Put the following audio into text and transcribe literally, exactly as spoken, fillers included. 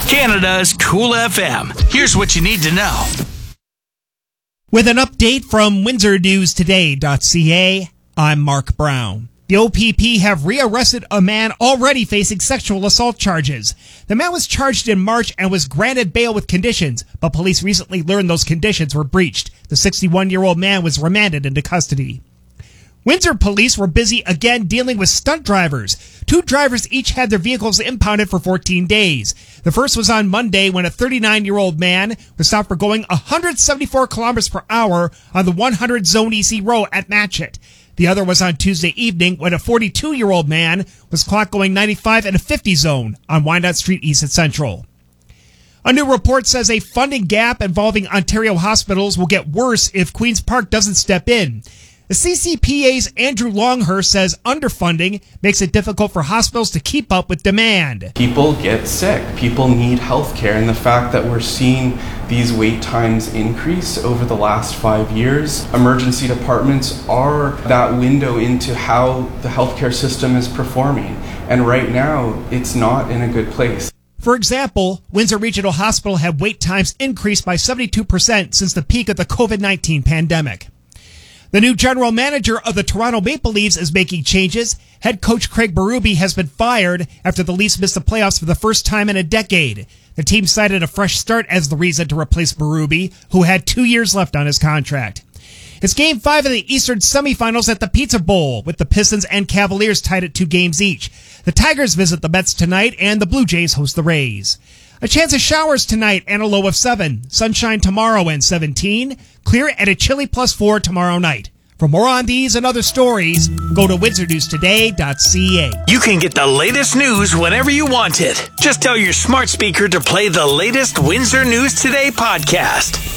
Canada's Cool F M. Here's what you need to know. With an update from Windsor News Today dot C A, I'm Mark Brown. The O P P have rearrested a man already facing sexual assault charges. The man was charged in March and was granted bail with conditions, but police recently learned those conditions were breached. The sixty-one-year-old man was remanded into custody. Windsor police were busy again dealing with stunt drivers. Two drivers each had their vehicles impounded for fourteen days. The first was on Monday when a thirty-nine-year-old man was stopped for going one hundred seventy-four kilometers per hour on the one hundred Zone E C row at Matchett. The other was on Tuesday evening when a forty-two-year-old man was caught going ninety-five in a fifty zone on Wyandotte Street East at Central. A new report says a funding gap involving Ontario hospitals will get worse if Queen's Park doesn't step in. The C C P A's Andrew Longhurst says underfunding makes it difficult for hospitals to keep up with demand. People get sick. People need health care. And the fact that we're seeing these wait times increase over the last five years, emergency departments are that window into how the healthcare system is performing. And right now, it's not in a good place. For example, Windsor Regional Hospital had wait times increased by seventy-two percent since the peak of the COVID nineteen pandemic. The new general manager of the Toronto Maple Leafs is making changes. Head coach Craig Berube has been fired after the Leafs missed the playoffs for the first time in a decade. The team cited a fresh start as the reason to replace Berube, who had two years left on his contract. It's Game five of the Eastern semifinals at the Pizza Bowl, with the Pistons and Cavaliers tied at two games each. The Tigers visit the Mets tonight, and the Blue Jays host the Rays. A chance of showers tonight and a low of seven. Sunshine tomorrow and seventeen. Clear at a chilly plus four tomorrow night. For more on these and other stories, go to Windsor News Today dot C A. You can get the latest news whenever you want it. Just tell your smart speaker to play the latest Windsor News Today podcast.